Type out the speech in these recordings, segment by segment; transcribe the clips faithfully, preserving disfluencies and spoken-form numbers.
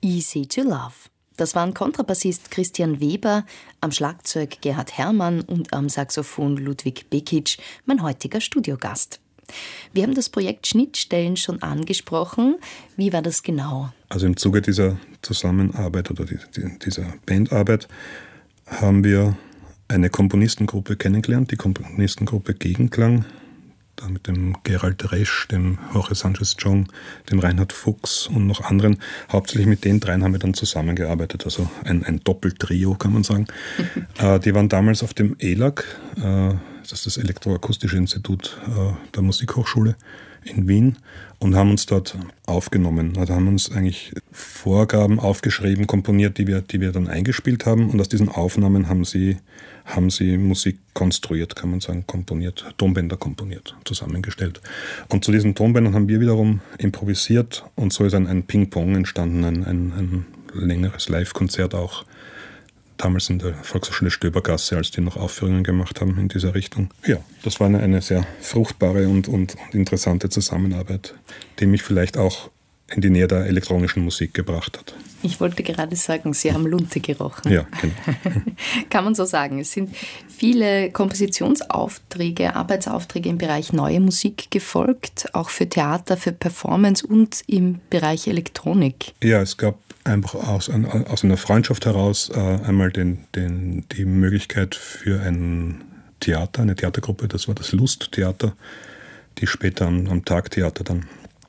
Easy to Love. Das waren Kontrabassist Christian Weber, am Schlagzeug Gerhard Herrmann und am Saxophon Ludwig Bekic, mein heutiger Studiogast. Wir haben das Projekt Schnittstellen schon angesprochen. Wie war das genau? Also im Zuge dieser Zusammenarbeit oder dieser Bandarbeit haben wir eine Komponistengruppe kennengelernt, die Komponistengruppe Gegenklang, da mit dem Gerald Resch, dem Jorge Sanchez-Chong, dem Reinhard Fuchs und noch anderen. Hauptsächlich mit den dreien haben wir dann zusammengearbeitet, also ein, ein Doppeltrio, kann man sagen. äh, die waren damals auf dem E L A C, äh, das ist das Elektroakustische Institut äh, der Musikhochschule in Wien, und haben uns dort aufgenommen. Also haben uns eigentlich Vorgaben aufgeschrieben, komponiert, die wir, die wir dann eingespielt haben, und aus diesen Aufnahmen haben sie, haben sie Musik konstruiert, kann man sagen, komponiert, Tonbänder komponiert, zusammengestellt. Und zu diesen Tonbändern haben wir wiederum improvisiert, und so ist ein, ein Ping-Pong entstanden, ein, ein, ein längeres Live-Konzert auch, damals in der Volkshochschule Stöbergasse, als die noch Aufführungen gemacht haben in dieser Richtung. Ja, das war eine, eine sehr fruchtbare und, und, und interessante Zusammenarbeit, die mich vielleicht auch in die Nähe der elektronischen Musik gebracht hat. Ich wollte gerade sagen, Sie haben Lunte gerochen. Ja, genau. Kann man so sagen. Es sind viele Kompositionsaufträge, Arbeitsaufträge im Bereich Neue Musik gefolgt, auch für Theater, für Performance und im Bereich Elektronik. Ja, es gab einfach aus, aus einer Freundschaft heraus äh, einmal den, den, die Möglichkeit für ein Theater, eine Theatergruppe, das war das Lusttheater, die später am, am Tagtheater dann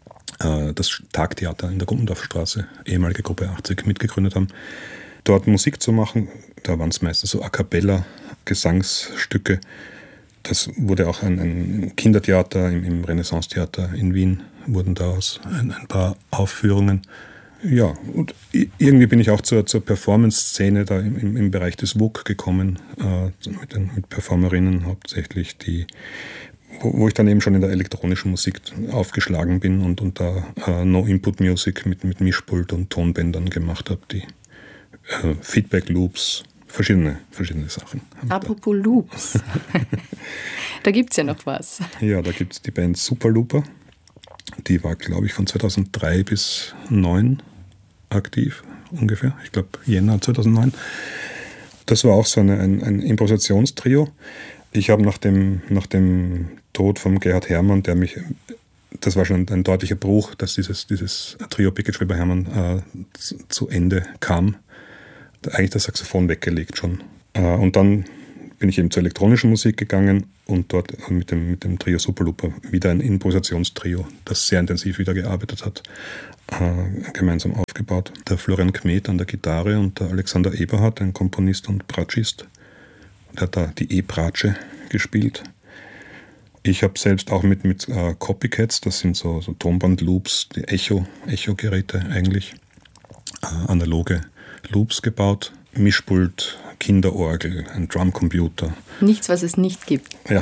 äh, das Tagtheater in der Gummendorfstraße, ehemalige Gruppe achtzig, mitgegründet haben, dort Musik zu machen. Da waren es meistens so A Cappella, Gesangsstücke. Das wurde auch ein, ein Kindertheater im, im Renaissance-Theater in Wien, wurden daraus ein, ein paar Aufführungen. Ja, und irgendwie bin ich auch zur, zur Performance-Szene da im, im, im Bereich des W U K gekommen, äh, mit, den, mit Performerinnen hauptsächlich, die, wo, wo ich dann eben schon in der elektronischen Musik aufgeschlagen bin und, und da äh, No-Input-Music mit, mit Mischpult und Tonbändern gemacht habe, die äh, Feedback-Loops, verschiedene, verschiedene Sachen. Apropos Loops, da gibt es ja noch was. Ja, da gibt es die Band Superlooper. Die war, glaube ich, von zweitausenddrei bis zweitausendneun aktiv, ungefähr. Ich glaube, Jänner zweitausendneun. Das war auch so eine, ein, ein Improvisationstrio. Ich habe nach dem, nach dem Tod von Gerhard Herrmann, der mich, das war schon ein deutlicher Bruch, dass dieses, dieses Trio Bekic, Weber, Herrmann äh, zu, zu Ende kam. Eigentlich das Saxophon weggelegt schon. Äh, und dann bin ich eben zur elektronischen Musik gegangen und dort mit dem, mit dem Trio Superlooper wieder ein Improvisationstrio, das sehr intensiv wieder gearbeitet hat, äh, gemeinsam aufgebaut. Der Florian Kmet an der Gitarre und der Alexander Eberhardt, ein Komponist und Bratschist. Der hat da die E-Bratsche gespielt. Ich habe selbst auch mit, mit äh, Copycats, das sind so, so Tonband-Loops, die Echo, Echo-Geräte eigentlich, äh, analoge Loops gebaut, Mischpult, Kinderorgel, ein Drumcomputer. Nichts, was es nicht gibt. Ja.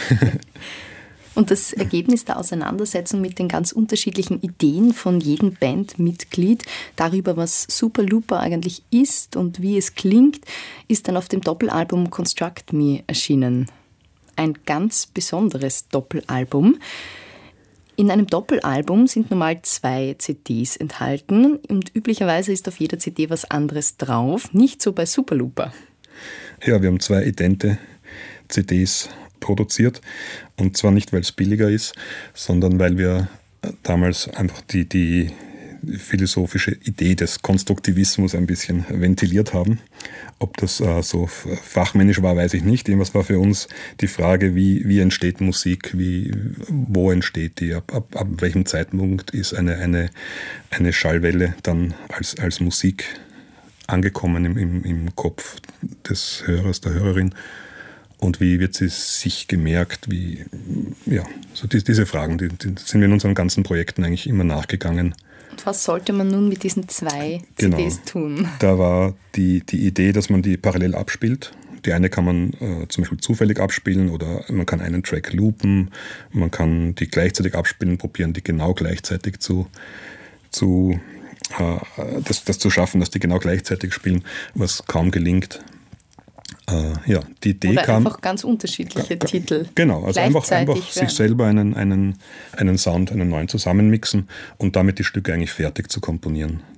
Und das Ergebnis der Auseinandersetzung mit den ganz unterschiedlichen Ideen von jedem Bandmitglied darüber, was Superlooper eigentlich ist und wie es klingt, ist dann auf dem Doppelalbum Construct Me erschienen. Ein ganz besonderes Doppelalbum. In einem Doppelalbum sind normal zwei C Ds enthalten und üblicherweise ist auf jeder C D was anderes drauf, nicht so bei Superlooper. Ja, wir haben zwei idente C Ds produziert, und zwar nicht, weil es billiger ist, sondern weil wir damals einfach die, die philosophische Idee des Konstruktivismus ein bisschen ventiliert haben. Ob das äh, so fachmännisch war, weiß ich nicht. Irgendwas war für uns die Frage, wie, wie entsteht Musik, wie, wo entsteht die, ab, ab, ab welchem Zeitpunkt ist eine, eine, eine Schallwelle dann als, als Musik angekommen im, im, im Kopf des Hörers, der Hörerin, und wie wird sie sich gemerkt, wie, ja, so die, diese Fragen, die, die sind wir in unseren ganzen Projekten eigentlich immer nachgegangen. Und was sollte man nun mit diesen zwei genau. C Ds tun? Da war die, die Idee, dass man die parallel abspielt. Die eine kann man äh, zum Beispiel zufällig abspielen, oder man kann einen Track loopen, man kann die gleichzeitig abspielen, probieren, die genau gleichzeitig zu, zu äh, das, das zu schaffen, dass die genau gleichzeitig spielen, was kaum gelingt. Äh, ja, die Idee Oder kam, einfach ganz unterschiedliche g- Titel. Genau, also einfach, einfach sich selber einen, einen, einen Sound, einen neuen zusammenmixen und damit die Stücke eigentlich fertig zu komponieren.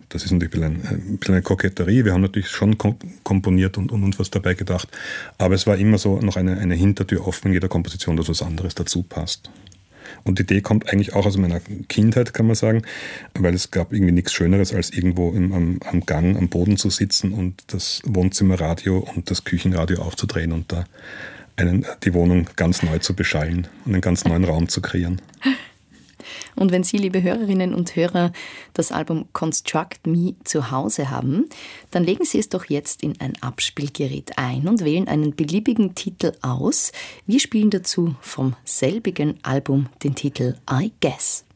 Das ist natürlich ein bisschen, ein bisschen eine Koketterie. Wir haben natürlich schon komponiert und, und uns was dabei gedacht. Aber es war immer so noch eine, eine Hintertür offen in jeder Komposition, dass was anderes dazu passt. Und die Idee kommt eigentlich auch aus meiner Kindheit, kann man sagen, weil es gab irgendwie nichts Schöneres, als irgendwo im, am, am Gang, am Boden zu sitzen und das Wohnzimmerradio und das Küchenradio aufzudrehen und da einen, die Wohnung ganz neu zu beschallen und einen ganz neuen Raum zu kreieren. Und wenn Sie, liebe Hörerinnen und Hörer, das Album Construct Me zu Hause haben, dann legen Sie es doch jetzt in ein Abspielgerät ein und wählen einen beliebigen Titel aus. Wir spielen dazu vom selbigen Album den Titel I Guess.